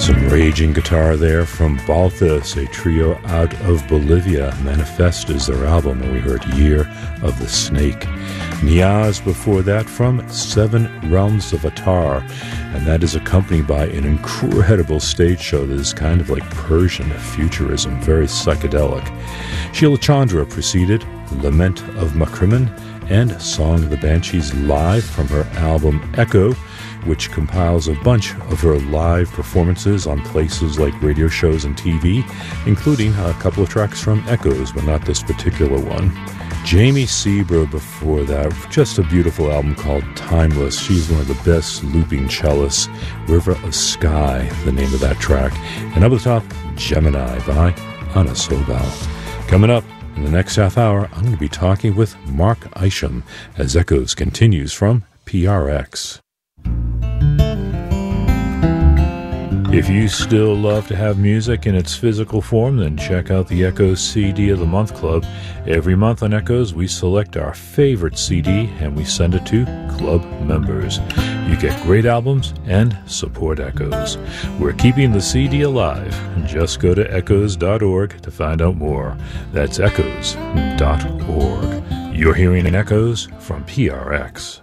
Some raging guitar there from Balthus, a trio out of Bolivia. Manifest is their album, and we heard Year of the Snake. Niaz before that from Seven Realms of Atar, and that is accompanied by an incredible stage show that is kind of like Persian futurism, very psychedelic. Sheila Chandra preceded Lament of Makriman and Song of the Banshees live from her album Echo, which compiles a bunch of her live performances on places like radio shows and TV, including a couple of tracks from Echoes, but not this particular one. Jamie Seabrough before that, just a beautiful album called Timeless. She's one of the best looping cellists. River of Sky, the name of that track. And up at the top, Gemini by Anna Sobal. Coming up in the next half hour, I'm going to be talking with Mark Isham as Echoes continues from PRX. If you still love to have music in its physical form, then check out the Echoes CD of the Month Club. Every month on Echoes, we select our favorite CD and we send it to club members. You get great albums and support Echoes. We're keeping the CD alive. Just go to echoes.org to find out more. That's echoes.org. You're hearing an Echoes from PRX.